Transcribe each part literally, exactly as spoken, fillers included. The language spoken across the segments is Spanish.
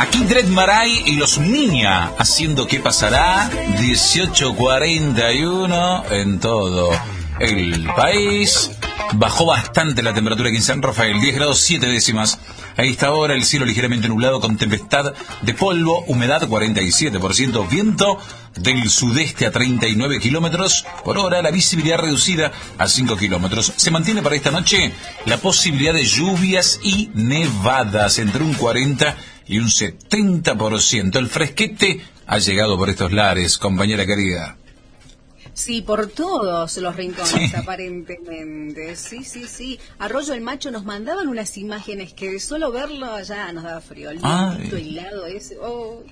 Aquí Dred Maray y los Niña haciendo ¿Qué pasará? dieciocho cuarenta y uno en todo el país. Bajó bastante la temperatura aquí en San Rafael, diez grados siete décimas. A esta hora el cielo ligeramente nublado con tempestad de polvo, humedad cuarenta y siete por ciento, viento del sudeste a treinta y nueve kilómetros por hora, la visibilidad reducida a cinco kilómetros. Se mantiene para esta noche la posibilidad de lluvias y nevadas entre un cuarenta y un setenta por ciento. El fresquete ha llegado por estos lares, compañera querida. Sí, por todos los rincones, sí. aparentemente. Sí, sí, sí. Arroyo el Macho nos mandaban unas imágenes que de solo verlo ya nos daba frío. El viento helado ese. Oh,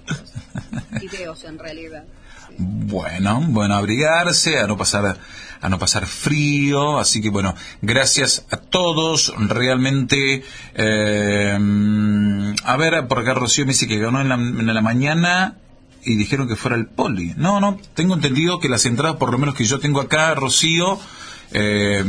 videos en realidad. Sí. Bueno, bueno, abrigarse, a no pasar, a no pasar frío. Así que bueno, gracias a todos. Realmente, eh, a ver, por acá Rocío me dice que ganó en la, en la mañana. Y dijeron que fuera el Poli. No, no, tengo entendido que las entradas, por lo menos que yo tengo acá, Rocío, eh,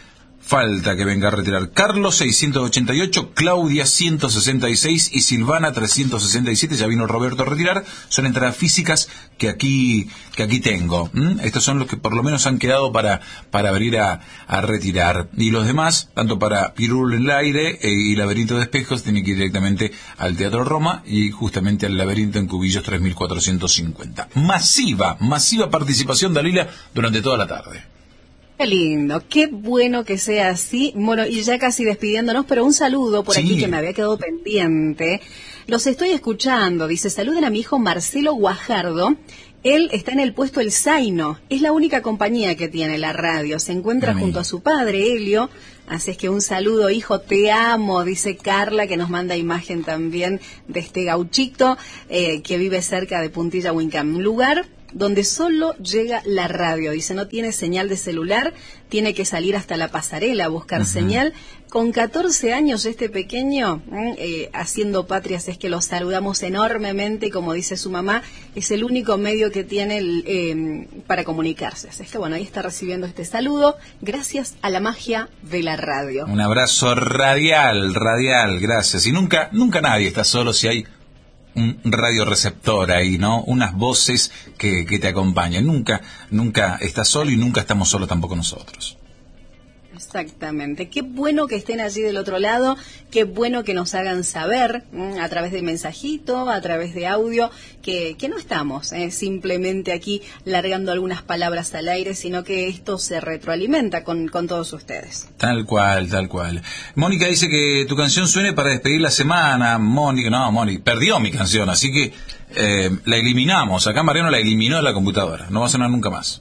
falta que venga a retirar. Carlos seiscientos ochenta y ocho, Claudia ciento sesenta y seis y Silvana trescientos sesenta y siete. Ya vino Roberto a retirar. Son entradas físicas que aquí que aquí tengo. ¿Mm? Estos son los que por lo menos han quedado para para venir a, a retirar. Y los demás, tanto para Pirul en el aire eh, y Laberinto de Espejos, tienen que ir directamente al Teatro Roma y justamente al Laberinto en Cubillos tres mil cuatrocientos cincuenta. Masiva, masiva participación, Dalila, durante toda la tarde. Qué lindo, qué bueno que sea así. Bueno, y ya casi despidiéndonos, pero un saludo por sí. aquí que me había quedado pendiente. Los estoy escuchando, dice, saluden a mi hijo Marcelo Guajardo. Él está en el puesto El Zaino, es la única compañía que tiene la radio. Se encuentra Amén. junto a su padre, Helio. Así es que un saludo, hijo, te amo, dice Carla, que nos manda imagen también de este gauchito eh, que vive cerca de Puntilla Huincam. Lugar donde solo llega la radio. Dice, no tiene señal de celular, tiene que salir hasta la pasarela a buscar uh-huh. señal. Con catorce años este pequeño, eh, haciendo patrias, es que lo saludamos enormemente, como dice su mamá, es el único medio que tiene el, eh, para comunicarse. Así es que bueno, ahí está recibiendo este saludo, gracias a la magia de la radio. Un abrazo radial, radial, gracias. Y nunca, nunca nadie está solo si hay un radioreceptor ahí, ¿no? Unas voces que, que te acompañan. Nunca, nunca estás solo y nunca estamos solos tampoco nosotros. Exactamente. Qué bueno que estén allí del otro lado, qué bueno que nos hagan saber ¿m? a través de mensajito, a través de audio, que, que no estamos ¿eh? simplemente aquí largando algunas palabras al aire, sino que esto se retroalimenta con, con todos ustedes. Tal cual, tal cual. Mónica dice que tu canción suene para despedir la semana. Mónica, no, Mónica, perdió mi canción, así que eh, la eliminamos. Acá Mariano la eliminó de la computadora, no va a sonar nunca más.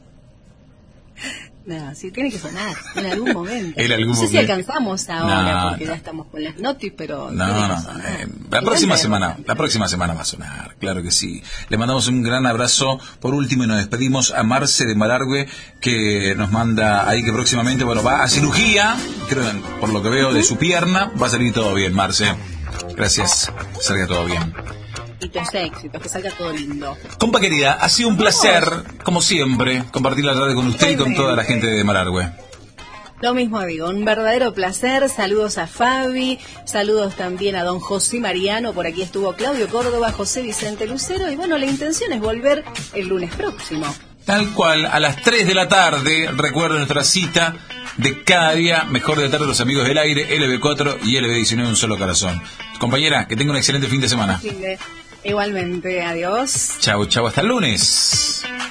No, sí, tiene que sonar en algún momento. En algún no sé momento. si alcanzamos ahora, no, porque no. ya estamos con las notis, pero... No, no, eh, la próxima semana, la próxima semana va a sonar, claro que sí. Le mandamos un gran abrazo. Por último, y nos despedimos a Marce de Malargüe, que nos manda ahí que próximamente, bueno, va a cirugía, creo, por lo que veo, de su pierna. Va a salir todo bien, Marce. Gracias, salga todo bien. Y tus éxitos, que salga todo lindo. Compa querida, ha sido un placer, como siempre, compartir la radio con usted y con toda la gente de Malargüe. Lo mismo digo, un verdadero placer. Saludos a Fabi, saludos también a don José Mariano, por aquí estuvo Claudio Córdoba, José Vicente Lucero, y bueno, la intención es volver el lunes próximo. Tal cual, a las tres de la tarde, recuerden nuestra cita de cada día, mejor de tarde, los amigos del aire, L B cuatro y L B diecinueve, un solo corazón. Compañera, que tenga un excelente fin de semana. Igualmente, adiós. Chau, chau, hasta el lunes.